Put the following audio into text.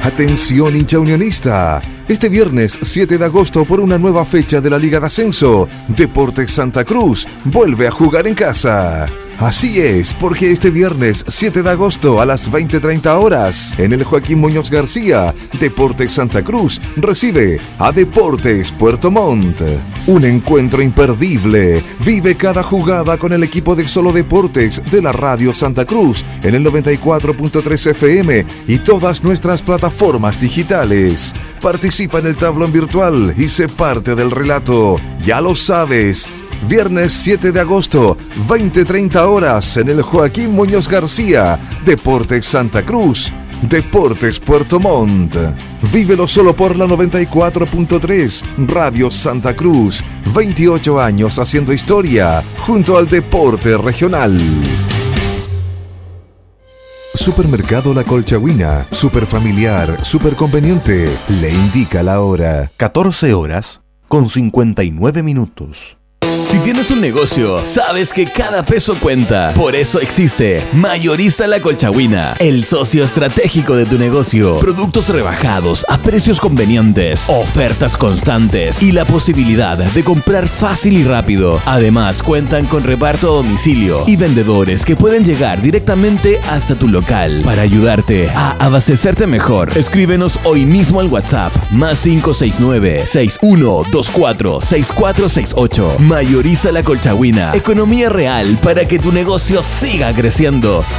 Atención hincha unionista. Este viernes 7 de agosto por una nueva fecha de la Liga de Ascenso, Deportes Santa Cruz vuelve a jugar en casa. Así es, porque este viernes 7 de agosto a las 20:30 horas, en el Joaquín Muñoz García, Deportes Santa Cruz recibe a Deportes Puerto Montt. Un encuentro imperdible. Vive cada jugada con el equipo de Solo Deportes de la Radio Santa Cruz en el 94.3 FM y todas nuestras plataformas digitales. Participa en el tablón virtual y sé parte del relato. Ya lo sabes. Viernes 7 de agosto, 20:30 horas en el Joaquín Muñoz García, Deportes Santa Cruz, Deportes Puerto Montt. Vívelo solo por la 94.3, Radio Santa Cruz. 28 años haciendo historia, junto al deporte regional. Supermercado La Colchagüina, super familiar, super conveniente, le indica la hora. 14:59. Si tienes un negocio, sabes que cada peso cuenta. Por eso existe Mayorista La Colchagüina, el socio estratégico de tu negocio. Productos rebajados a precios convenientes, ofertas constantes y la posibilidad de comprar fácil y rápido. Además, cuentan con reparto a domicilio y vendedores que pueden llegar directamente hasta tu local para ayudarte a abastecerte mejor. Escríbenos hoy mismo al WhatsApp +569-6124-6468. Mayorista La Colchagüina. Economía real para que tu negocio siga creciendo.